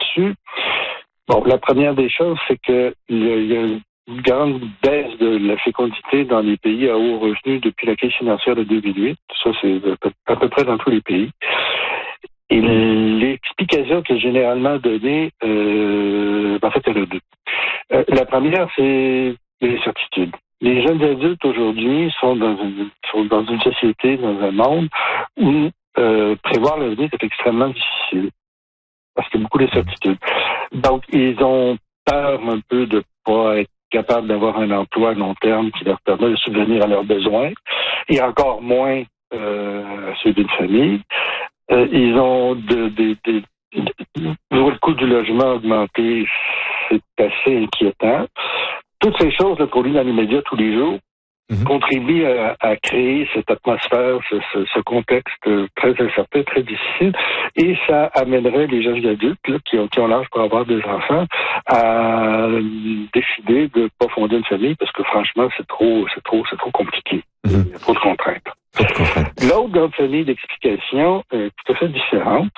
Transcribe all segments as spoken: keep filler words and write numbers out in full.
là-dessus. Bon, la première des choses, c'est que il y a, il y a une grande baisse de la fécondité dans les pays à haut revenu depuis la crise financière de deux mille huit. Ça, c'est à peu près dans tous les pays. Et l'explication qui est généralement donnée, euh, en fait, elle a deux. Euh, la première, c'est l'incertitude. Les jeunes adultes aujourd'hui sont dans une, sont dans une société, dans un monde où euh, prévoir l'avenir est extrêmement difficile parce qu'il y a beaucoup d'incertitudes. Donc, ils ont peur un peu de pas être capables d'avoir un emploi à long terme qui leur permet de subvenir à leurs besoins et encore moins euh, à ceux d'une famille. Euh, ils ont de, de, de, de, de, le coût du logement augmenté, c'est assez inquiétant. Toutes ces choses là, qu'on lit dans les médias tous les jours mm-hmm. contribuent à, à créer cette atmosphère, ce, ce, ce contexte très incertain, très difficile, et ça amènerait les jeunes adultes là, qui ont, qui ont l'âge pour avoir des enfants à décider de ne pas fonder une famille parce que franchement c'est trop, c'est trop, c'est trop compliqué. Mm-hmm. Il y a trop de contraintes. L'autre grande famille d'explications est tout à fait différente.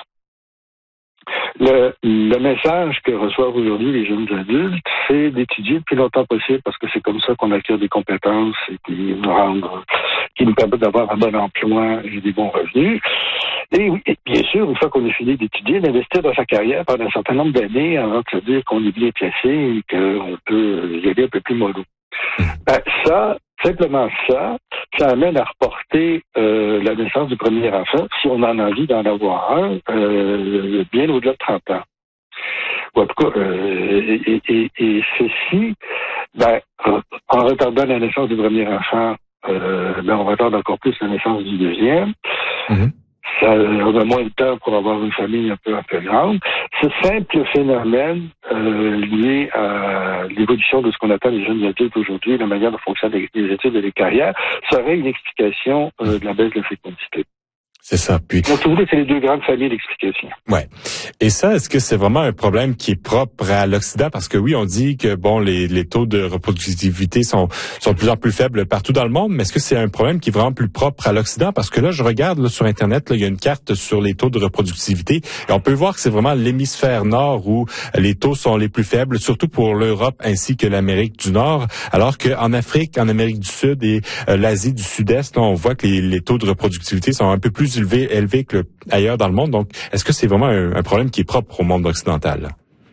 Le, le message que reçoivent aujourd'hui les jeunes adultes, c'est d'étudier le plus longtemps possible parce que c'est comme ça qu'on acquiert des compétences et qui nous rendent, qui nous permettent d'avoir un bon emploi et des bons revenus. Et oui, et bien sûr, une fois qu'on a fini d'étudier, d'investir dans sa carrière pendant un certain nombre d'années avant de se dire qu'on est bien placé et qu'on peut y aller un peu plus mollo. Ben, ça, simplement ça, ça amène à reporter euh, la naissance du premier enfant, si on en a envie d'en avoir un, euh, bien au-delà de trente ans. Ou en tout cas, euh, et, et, et ceci, ben, en retardant la naissance du premier enfant, euh, ben, on retarde encore plus la naissance du deuxième. Mm-hmm. Ça, on a moins de temps pour avoir une famille un peu, un peu grande. Ce simple phénomène euh, lié à l'évolution de ce qu'on appelle les jeunes adultes aujourd'hui, la manière dont fonctionnent les, les études et les carrières, serait une explication euh, de la baisse de la fécondité. C'est ça. Puis, donc, vous voulez, c'est les deux grandes familles d'explications. Ouais. Et ça, est-ce que c'est vraiment un problème qui est propre à l'Occident? Parce que oui, on dit que bon, les, les taux de reproductivité sont, sont de plus en plus faibles partout dans le monde, mais est-ce que c'est un problème qui est vraiment plus propre à l'Occident? Parce que là, je regarde là, sur Internet, là, il y a une carte sur les taux de reproductivité et on peut voir que c'est vraiment l'hémisphère nord où les taux sont les plus faibles, surtout pour l'Europe ainsi que l'Amérique du Nord, alors qu'en Afrique, en Amérique du Sud et euh, l'Asie du Sud-Est, là, on voit que les, les taux de reproductivité sont un peu plus élevés, élevés que le, ailleurs dans le monde. Donc, est-ce que c'est vraiment un, un problème qui est propre au monde occidental?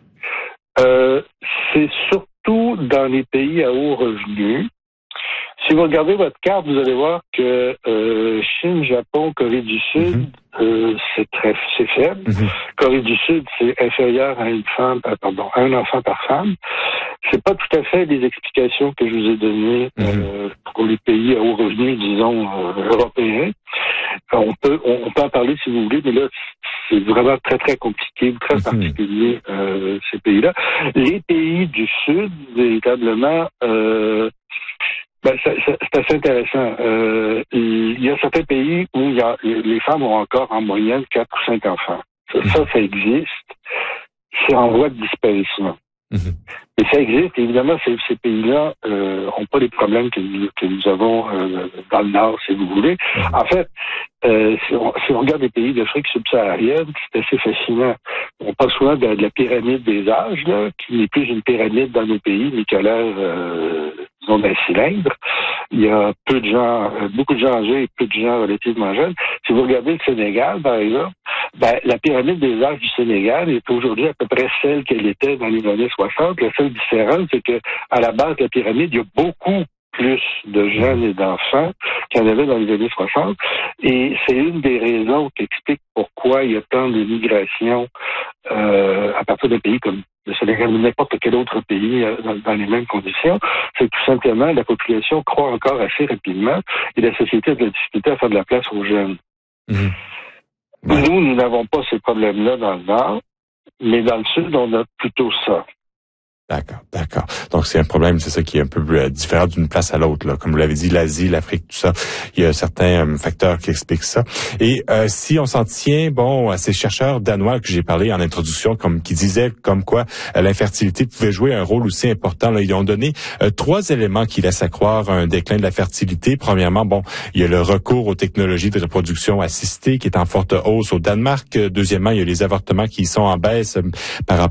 Euh, c'est surtout dans les pays à haut revenu. Si vous regardez votre carte, vous allez voir que euh, Chine, Japon, Corée du Sud, mm-hmm. euh, c'est très c'est faible. Mm-hmm. Corée du Sud, c'est inférieur à une femme, euh, pardon, à un enfant par femme. C'est pas tout à fait les explications que je vous ai données mm-hmm. euh, pour les pays à haut revenu, disons euh, européens. On peut on, on peut en parler si vous voulez, mais là c'est vraiment très très compliqué, très mm-hmm. particulier euh, ces pays-là. Les pays du Sud, véritablement. Euh, Ben, c'est, c'est assez intéressant. Euh, il y a certains pays où il y a, les femmes ont encore en moyenne quatre ou cinq enfants. Ça, ça, ça existe. C'est en voie de disparition. Mm-hmm. Mais ça existe. Évidemment, ces, ces pays-là euh, ont pas les problèmes que, que nous avons euh, dans le Nord, si vous voulez. Mm-hmm. En fait, euh, si, on, si on regarde les pays d'Afrique subsaharienne, c'est assez fascinant. On parle souvent de, de la pyramide des âges, là, qui n'est plus une pyramide dans nos pays, mais qui a l'air, euh, disons, d'un cylindre. Il y a peu de gens, beaucoup de gens âgés et peu de gens relativement jeunes. Si vous regardez le Sénégal, par exemple, ben, la pyramide des âges du Sénégal est aujourd'hui à peu près celle qu'elle était dans les années soixante. La seule différence, c'est que à la base de la pyramide, il y a beaucoup plus de jeunes et d'enfants qu'il y en avait dans les années soixante. Et c'est une des raisons qui explique pourquoi il y a tant de migration euh, à partir de pays comme le Sénégal ou n'importe quel autre pays euh, dans, dans les mêmes conditions. C'est tout simplement la population croît encore assez rapidement et la société a de la difficulté à faire de la place aux jeunes. Mmh. Ouais. Nous, nous n'avons pas ces problèmes-là dans le Nord, mais dans le Sud, on a plutôt ça. D'accord, d'accord. Donc, c'est un problème, c'est ça qui est un peu euh, différent d'une place à l'autre, là. Comme vous l'avez dit, l'Asie, l'Afrique, tout ça. Il y a certains euh, facteurs qui expliquent ça. Et euh, si on s'en tient, bon, à ces chercheurs danois que j'ai parlé en introduction, comme qui disaient comme quoi euh, l'infertilité pouvait jouer un rôle aussi important, là, ils ont donné euh, trois éléments qui laissent à croire un déclin de la fertilité. Premièrement, bon, il y a le recours aux technologies de reproduction assistée qui est en forte hausse au Danemark. Deuxièmement, il y a les avortements qui sont en baisse euh, par rapport